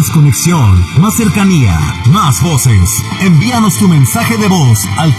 Más conexión, más cercanía, más voces. Envíanos tu mensaje de voz al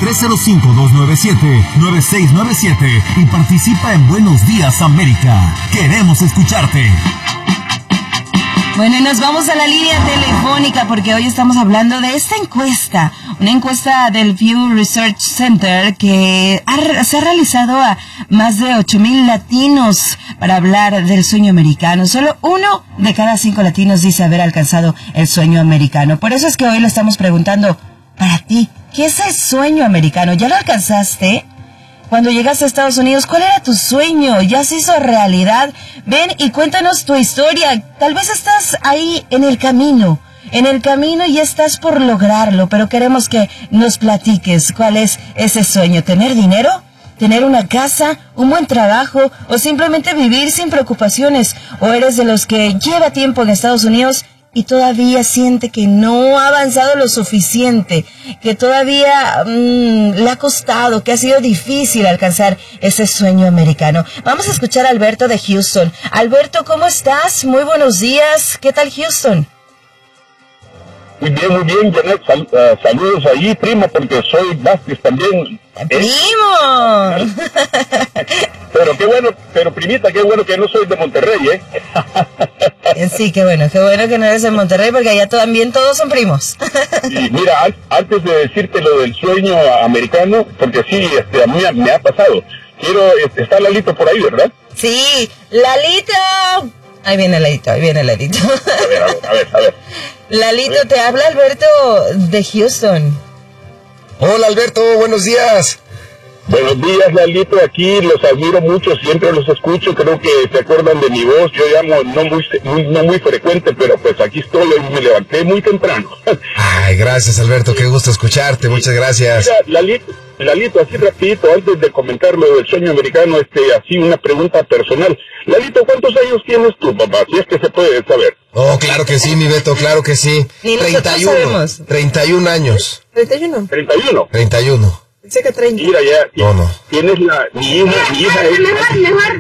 305-297-9697 y participa en Buenos Días América. Queremos escucharte. Bueno, y nos vamos a la línea telefónica porque hoy estamos hablando de esta encuesta, una encuesta del Pew Research Center que se ha realizado a más de 8,000 latinos para hablar del sueño americano. Solo 1 de cada 5 latinos dice haber alcanzado el sueño americano. Por eso es que hoy le estamos preguntando, para ti, ¿qué es el sueño americano? ¿Ya lo alcanzaste? Cuando llegaste a Estados Unidos, ¿cuál era tu sueño? ¿Ya se hizo realidad? Ven y cuéntanos tu historia. Tal vez estás ahí en el camino y ya estás por lograrlo, pero queremos que nos platiques cuál es ese sueño. ¿Tener dinero? ¿Tener una casa? ¿Un buen trabajo? ¿O simplemente vivir sin preocupaciones? ¿O eres de los que lleva tiempo en Estados Unidos y todavía siente que no ha avanzado lo suficiente, que todavía le ha costado, que ha sido difícil alcanzar ese sueño americano? Vamos a escuchar a Alberto de Houston. Alberto, ¿cómo estás? Muy buenos días. ¿Qué tal Houston? Muy bien, Janet. Saludos ahí, primo, porque soy Vázquez también. ¡Primo! Pero qué bueno, primita, qué bueno que no soy de Monterrey, ¿eh? Sí, qué bueno que no eres de Monterrey, porque allá también todos son primos. Y mira, antes de decirte lo del sueño americano, porque sí, a mí me ha pasado. Está Lalito por ahí, ¿verdad? Sí, Lalito. Ahí viene Lalito. A ver. Lalito, te habla Alberto de Houston. Hola Alberto, buenos días. Buenos días, Lalito, aquí los admiro mucho, siempre los escucho, creo que se acuerdan de mi voz. Yo llamo no muy frecuente, pero pues aquí estoy, hoy me levanté muy temprano. Ay, gracias Alberto, qué gusto escucharte, muchas gracias. Mira, Lalito, así rapidito, antes de comentar lo del sueño americano, así una pregunta personal. Lalito, ¿cuántos años tienes tú, papá? Si es que se puede saber. Oh, claro que sí, mi Beto, claro que sí. 31 años. 31. Pensé que 30. Mira, ya, No. Tienes mi hija es... Mejor.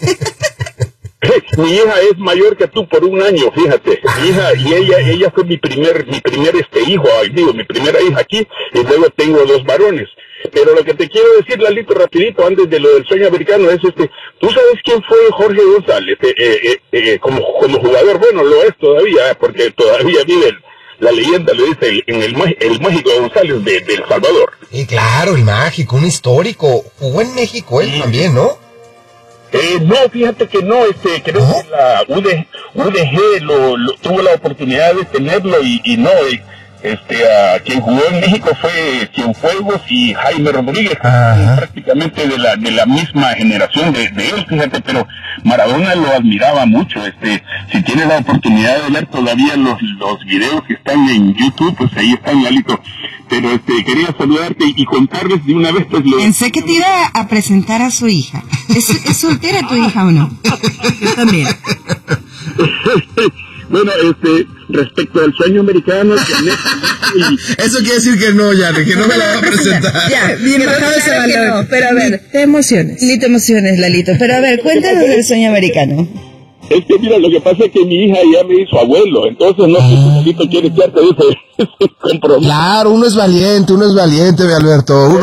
Mi hija es mayor que tú por un año, fíjate. Mi hija, y ella fue mi primer hijo, mi primera hija aquí, y luego tengo 2 varones. Pero lo que te quiero decir, Lalito, rapidito, antes de lo del sueño americano, es ¿tú sabes quién fue Jorge González? Como jugador, bueno, lo es todavía, porque todavía vive la leyenda, le dice el mágico González de El Salvador. Y claro, el mágico, un histórico. Jugó en México él también, ¿no? No, fíjate que no, creo que la UDG tuvo la oportunidad de tenerlo y no, quien jugó en México fue Cienfuegos y Jaime Rodríguez, prácticamente de la misma generación de él, fíjate, pero Maradona lo admiraba mucho. Si tienes la oportunidad de ver todavía los videos que están en YouTube, pues ahí están, Lalito. Pero quería saludarte y contarles de una vez pues lo... Pensé que te iba a presentar a su hija. ¿Es soltera tu hija o no? Yo también. Bueno, respecto al sueño americano, Eso quiere decir que no, Yane, que no me la va a presentar. Ya, bien bajado ese valor. No, pero a ver, ni te emociones, Lalito. Pero a ver, cuéntanos del sueño americano. Es que mira, lo que pasa es que mi hija ya me hizo abuelo, entonces no sé si Lalito quiere echarte ese compromiso. Claro, uno es valiente, mi Alberto.